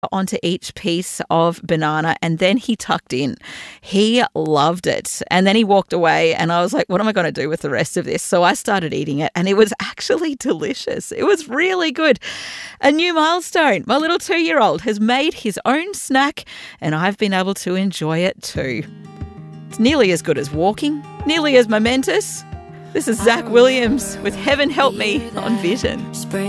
onto each piece of banana, and then he tucked in. He loved it. And then he walked away, and I was like, what am I going to do with the rest of this? So I started eating it, and it was actually delicious. It was really good. A new milestone. My little 2-year-old has made his own snack, and I've been able to enjoy it too. It's nearly as good as walking, nearly as momentous. This is Zach Williams with Heaven Help Me on Vision.